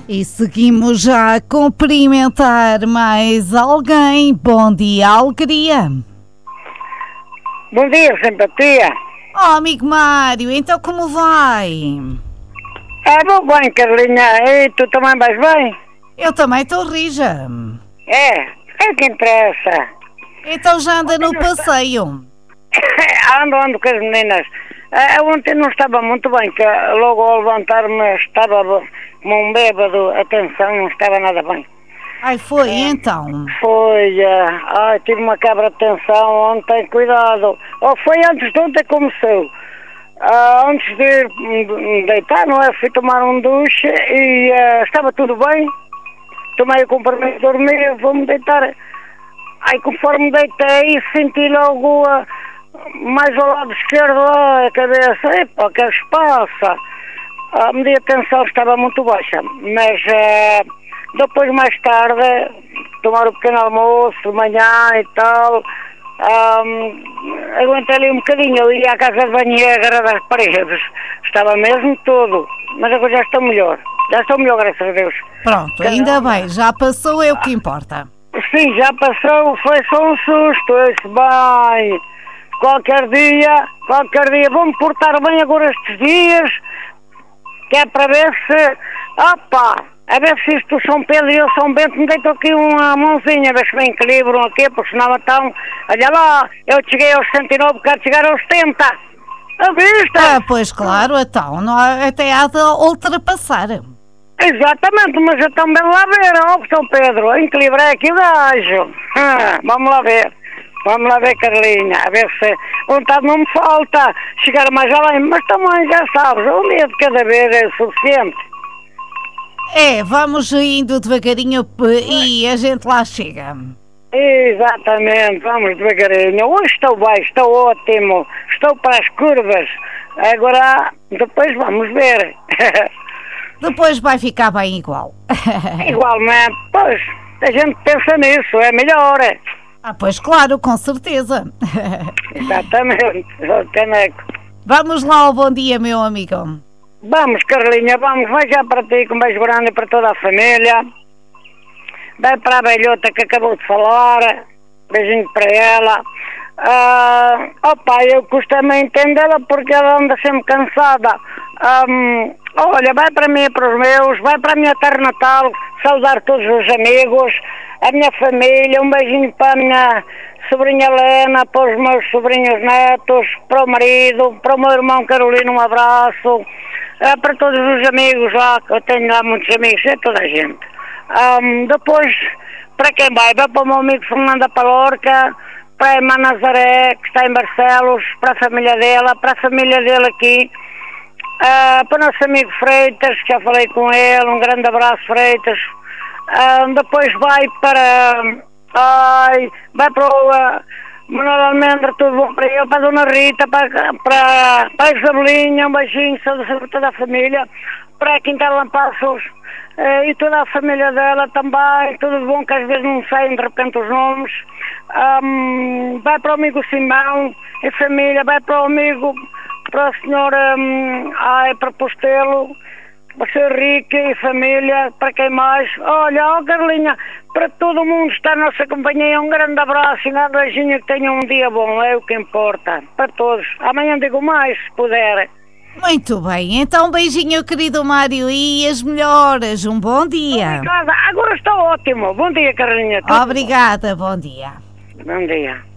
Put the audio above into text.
E seguimos já a cumprimentar mais alguém. Bom dia, alegria. Bom dia, simpatia. Oh, amigo Mário, então como vai? Vou bem, Carlinha. E tu também vais bem? Eu também estou rija. É que interessa. Então já anda no passeio? Ando com as meninas. Ontem não estava muito bem, que logo ao levantar-me estava como um bêbado, atenção, não estava nada bem. Ai, foi então? Foi, tive uma quebra de tensão ontem, cuidado. Foi antes de ontem começou. Antes de ir me deitar, não é? Fui tomar um duche e estava tudo bem. Tomei o comprimido de dormir, vou-me deitar. Conforme me deitei, senti logo mais ao lado esquerdo a cabeça. Epa, que se passa? A minha tensão estava muito baixa, mas depois, mais tarde, tomar o pequeno almoço de manhã e tal, aguentei ali um bocadinho. Eu ia à casa de banho e agarrar as paredes. Estava mesmo tudo, mas agora já estou melhor. Já estou melhor, graças a Deus. Pronto, ainda bem, já passou, é o que importa. Sim, já passou, foi só um susto. Eu disse, bem, qualquer dia vou-me portar bem agora estes dias, que é para ver se, a ver se isto do São Pedro e o São Bento me deitam aqui uma mãozinha, a ver se me equilibram aqui, porque senão então, olha lá, eu cheguei aos 69, quero chegar aos 70. A vista? Pois claro, então, não há, até há de ultrapassar. Exatamente, mas eu também lá ver, São Pedro, equilibrei aqui o gajo. Vamos lá ver, Carlinha, a ver se vontade não me falta chegar mais além, mas também já sabes, um dia de cada vez é suficiente. Vamos indo devagarinho e a gente lá chega. Exatamente, vamos devagarinho. Hoje estou bem, estou ótimo, estou para as curvas. Agora, depois vamos ver. Depois vai ficar bem igual. Igualmente, pois, a gente pensa nisso, é melhor. Pois claro, com certeza. Exatamente, caneco. Vamos lá ao bom dia, meu amigo. Vamos, Carlinha, vamos, vai já para ti com um beijo grande para toda a família. Vai para a velhota que acabou de falar, beijinho para ela. Eu costumo entendê-la porque ela anda sempre cansada. Olha, vai para mim e para os meus, vai para a minha terra natal, saudar todos os amigos, a minha família, um beijinho para a minha sobrinha Helena, para os meus sobrinhos netos, para o marido, para o meu irmão Carolina, um abraço, para todos os amigos lá, que eu tenho lá muitos amigos, é toda a gente. Depois, para quem vai para o meu amigo Fernanda Palorca, para a irmã Nazaré, que está em Barcelos, para a família dela, para a família dele aqui, para o nosso amigo Freitas, que já falei com ele, um grande abraço, Freitas. Depois vai para o Manuel Almendra, tudo bom para ele, para a Dona Rita, para a Isabelinha, um beijinho, saudação para toda a família, para a Quinta Lampassos e toda a família dela também, tudo bom, que às vezes não saem de repente os nomes. Vai para o amigo Simão e família, vai para o amigo, para o senhor, para Postelo, para o senhor Rico e família, para quem mais? Olha, Carlinha, para todo mundo que está na nossa companhia, um grande abraço e um beijinho, que tenham um dia bom, é o que importa, para todos. Amanhã digo mais, se puder. Muito bem, então beijinho, querido Mário, e as melhoras, um bom dia. Obrigada, agora está ótimo. Bom dia, Carlinha. Obrigada, bom dia. Bom dia.